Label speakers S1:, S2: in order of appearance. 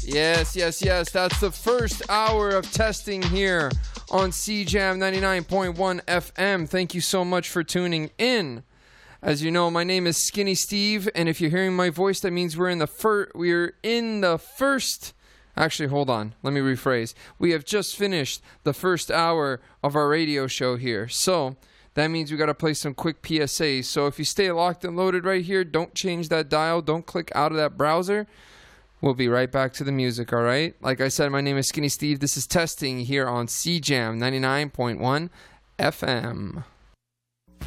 S1: Yes, yes, yes. That's the first hour of testing here on CJAM 99.1 FM. Thank you so much for tuning in. As you know, my name is Skinny Steve, and if you're hearing my voice, that means we're in the first. Actually, hold on. Let me rephrase. We have just finished the first hour of our radio show here. So that means we got to play some quick PSAs. So if you stay locked and loaded right here, don't change that dial. Don't click out of that browser. We'll be right back to the music, all right? Like I said, my name is Skinny Steve. This is testing here on CJAM 99.1 FM.